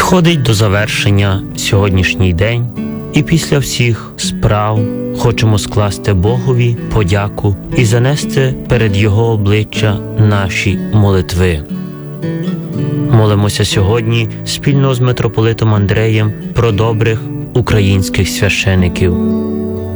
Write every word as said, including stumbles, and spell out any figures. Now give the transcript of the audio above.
Підходить до завершення сьогоднішній день, і після всіх справ хочемо скласти Богові подяку і занести перед Його обличчя наші молитви. Молимося сьогодні спільно з митрополитом Андреєм про добрих українських священиків.